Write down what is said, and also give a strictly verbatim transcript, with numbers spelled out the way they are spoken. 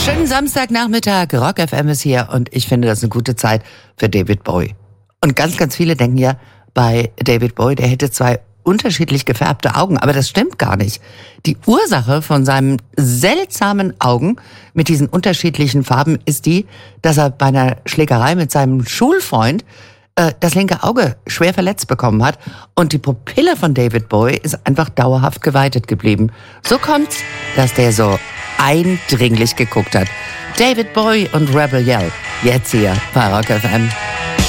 Schönen Samstagnachmittag, Rock F M ist hier und ich finde, das ist eine gute Zeit für David Bowie. Und ganz, ganz viele denken ja bei David Bowie, der hätte zwei unterschiedlich gefärbte Augen, aber das stimmt gar nicht. Die Ursache von seinen seltsamen Augen mit diesen unterschiedlichen Farben ist die, dass er bei einer Schlägerei mit seinem Schulfreund äh, das linke Auge schwer verletzt bekommen hat und die Pupille von David Bowie ist einfach dauerhaft geweitet geblieben. So kommt's, dass der so eindringlich geguckt hat. David Bowie und Rebel Yell, jetzt hier bei Rock F M.